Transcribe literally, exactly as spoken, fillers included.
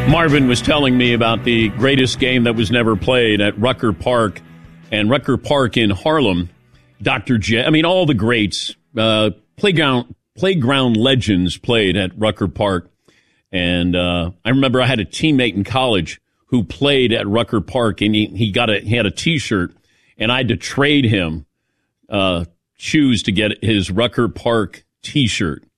Marvin was telling me about the greatest game that was never played at Rucker Park, and Rucker Park in Harlem. Doctor J, I mean, all the greats, uh, playground playground legends played at Rucker Park. And uh, I remember I had a teammate in college who played at Rucker Park, and he, he got a he had a T-shirt, and I had to trade him uh, shoes to get his Rucker Park T-shirt.